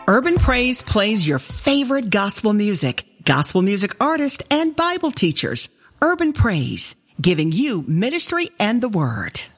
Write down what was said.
Urban Praise plays your favorite gospel music artists, and Bible teachers. Urban Praise, giving you ministry and the word.